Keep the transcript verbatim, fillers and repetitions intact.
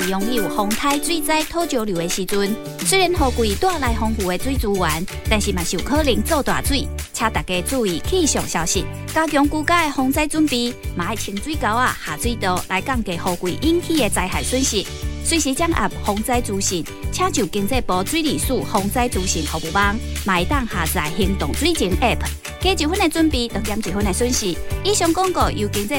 拥有风台水灾土石流的时阵，虽然雨季带来丰富的水资源，但是嘛是有可能做大水，请大家注意气象消息，加强居家的防灾准备，嘛要清水沟啊、下水道来降低雨季引起的灾害损失。随时掌握防灾资讯，请就经济部水利署防灾资讯服务网，嘛会当下载行动水情 App， 加一分的准备，就减一分的损失。以上广告由经济